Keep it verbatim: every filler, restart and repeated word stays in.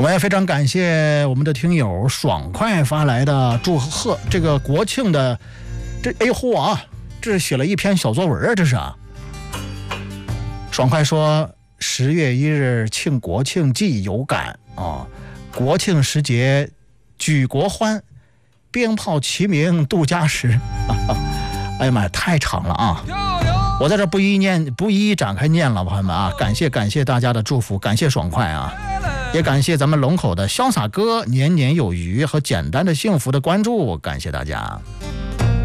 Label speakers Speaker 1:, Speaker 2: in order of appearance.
Speaker 1: 我也非常感谢我们的听友爽快发来的祝贺这个国庆的这哎呼啊，这是写了一篇小作文啊，这是啊。爽快说十月一日庆国庆既有感啊，国庆时节举国欢，鞭炮齐鸣度佳时。哎呀妈呀，太长了啊！我在这不一念不一一展开念了，朋友们啊，感谢感谢大家的祝福，感谢爽快啊，也感谢咱们龙口的潇洒哥年年有余和简单的幸福的关注，感谢大家。